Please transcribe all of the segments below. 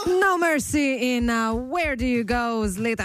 No Mercy in Where Do You Go z leta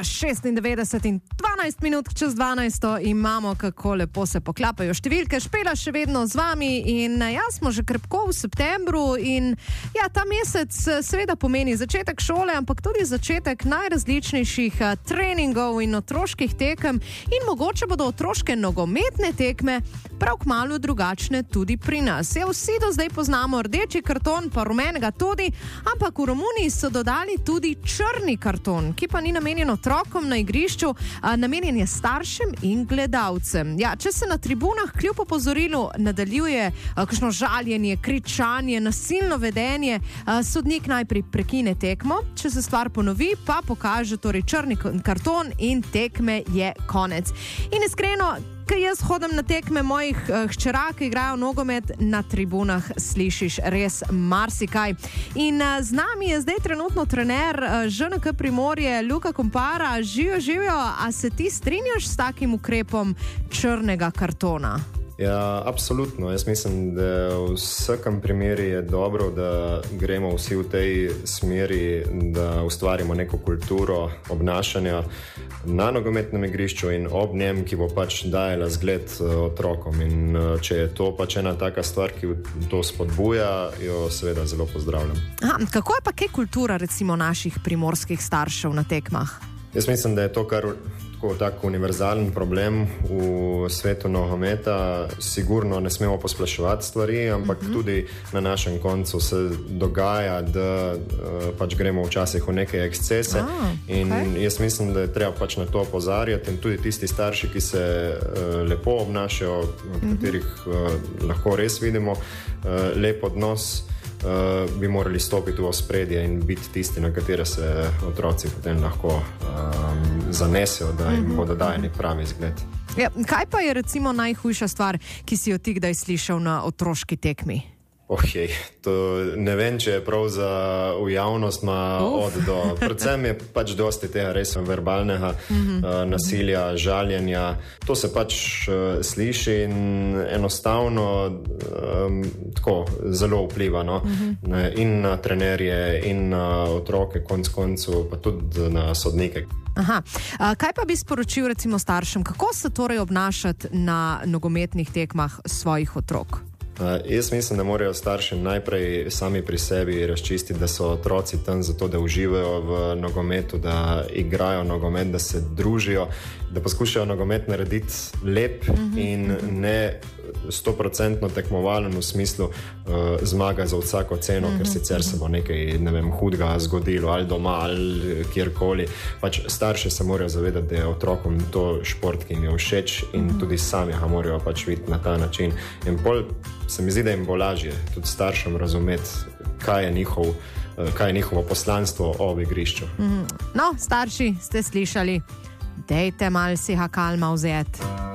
96 in 12 minut čez 12 imamo, kako lepo se poklapajo številke. Špela še vedno z vami in jaz smo že krepko v septembru in ja, ta mesec seveda pomeni začetek šole, ampak tudi začetek najrazličnejših treningov in otroških tekem in mogoče bodo otroške nogometne tekme prav kmalu drugačne tudi pri nas. Ja, vsi do zdaj poznamo rdeči karton, pa rumenega tudi, ampak v Romuniji so dodali tudi črni karton, ki pa ni namenjen otrokom na igrišču, namenjen je staršem in gledalcem. Ja, če se na tribunah kljub opozorilu nadaljuje kakšno žaljenje, kričanje, nasilno vedenje, sodnik najprej prekine tekmo, če se stvar ponovi, pa pokaže torej črni karton in tekme je konec. In iskreno, kaj jaz hodim na tekme mojih hčera, ki igrajo nogomet, na tribunah slišiš res marsikaj. In z nami je zdaj trenutno trener ŽNK Primorje, Luka Kompara. Živijo, a se ti strinjaš s takim ukrepom črnega kartona? Ja, absolutno. Jaz mislim, da v vsakem primeru je dobro, da gremo vsi v tej smeri, da ustvarimo neko kulturo obnašanja na nogometnem igrišču in ob njem, ki bo pač dajala zgled otrokom. In če je to pač ena taka stvar, ki to spodbuja, jo seveda zelo pozdravljam. Aha, kako je pa kaj kultura recimo naših primorskih staršev na tekmah? Jaz mislim, da je to kar tak univerzalen problem v svetu nogometa. Sigurno ne smemo posploševati stvari, ampak tudi na našem koncu se dogaja, da pač gremo včasih v neke ekscese. In jaz mislim, da je treba pač na to opozarjati in tudi tisti starši, ki se lepo obnašajo, v katerih lahko res vidimo lep odnos, bi morali stopiti v ospredje in biti tisti, na katere se otroci potem lahko zanesejo, da jim bodo dajali pravi zgled. Ja, kaj pa je recimo najhujša stvar, ki si jo ti kdaj slišal na otroški tekmi? To ne vem, če je prav za v javnost od do. Predvsem je pač dosti tega res verbalnega nasilja, žaljenja. To se pač sliši in enostavno tako zelo vpliva, no? In na trenerje, in na otroke, konc koncu, pa tudi na sodnike. Aha. Kaj pa bi sporočil recimo staršem? Kako se torej obnašati na nogometnih tekmah svojih otrok? Jaz mislim, da morajo starši najprej sami pri sebi razčistiti, da so otroci tam zato, da uživajo v nogometu, da igrajo nogomet, da se družijo, da poskušajo nogomet narediti lep in ne 100% tekmovalen v smislu zmaga za vsako ceno, ker sicer se bo nekaj, ne vem, hudega zgodilo ali doma ali kjerkoli. Pač starši se morajo zavedati, da je otrokom to šport, ki jim je všeč in tudi sami ga morajo pač videti na ta način. In pol se mi zdi, da jim bo lažje tudi staršem razumeti, kaj je njihovo poslanstvo ob igrišču. No, starši, ste slišali, dejte mal si ha kalma vzeti.